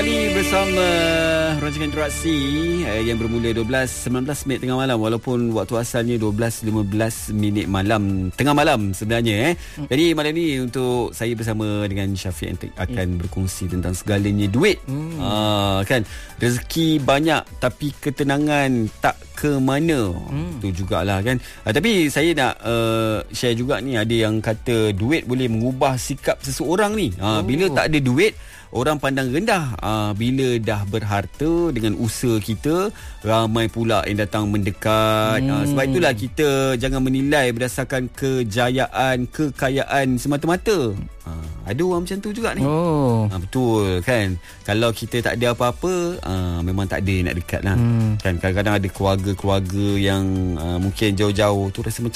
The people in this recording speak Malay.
kembali bersama rancangan interaksi yang bermula 19 minit tengah malam, walaupun waktu asalnya 12.15 minit malam, tengah malam sebenarnya. Jadi malam ni untuk saya bersama dengan Syafiq akan berkongsi tentang segalanya duit. Kan, rezeki banyak tapi ketenangan tak ke mana. Itu jugalah kan. Tapi saya nak share juga ni, ada yang kata duit boleh mengubah sikap seseorang ni. Bila tak ada duit, orang pandang rendah. Bila dah berharta dengan usaha kita, ramai pula yang datang mendekat. Sebab itulah kita jangan menilai berdasarkan kejayaan, kekayaan semata-mata. Ada orang macam tu juga ni. Betul kan. Kalau kita tak ada apa-apa, memang tak ada yang nak dekat lah. Kan, kadang-kadang ada keluarga-keluarga yang mungkin jauh-jauh tu rasa macam